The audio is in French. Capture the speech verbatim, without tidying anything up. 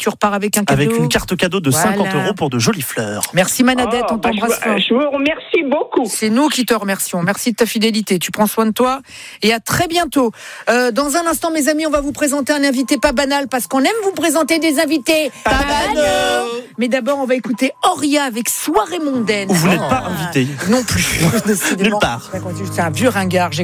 tu repars avec un cadeau. Avec une carte cadeau de Voilà. cinquante euros pour de jolies fleurs. Merci Manadette, Oh, on bah, t'embrasse je, fort. vous- je vous remercie beaucoup. C'est nous qui te remercions. Merci de ta fidélité. Tu prends soin de toi et à très bientôt. Euh, dans un instant, mes amis, on va vous présenter un invité pas banal parce qu'on aime vous présenter des invités pas, Pas banaux. banaux. Mais d'abord, on va écouter Auria avec Soirée mondaine. Vous n'êtes Ah. pas invité. Non plus. Décidément. Nulle part. C'est un vieux ringard. J'ai